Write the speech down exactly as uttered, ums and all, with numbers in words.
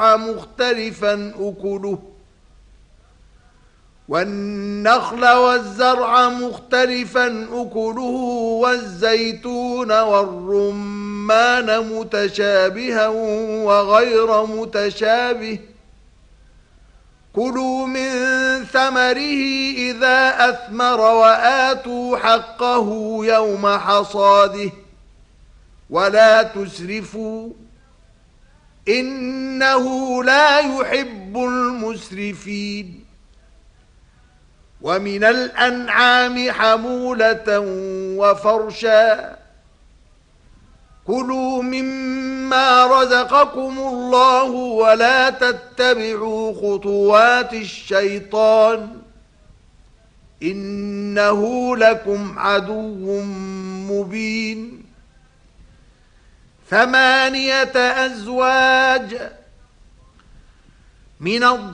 مختلفا أكله والنخل والزرع مختلفا أكله والزيتون والرمان متشابها وغير متشابه كلوا من ثمره إذا أثمر وآتوا حقه يوم حصاده ولا تسرفوا إنه لا يحب المسرفين ومن الأنعام حمولة وفرشا كلوا مما رزقكم الله ولا تتبعوا خطوات الشيطان إنه لكم عدو مبين ثمانية أزواج من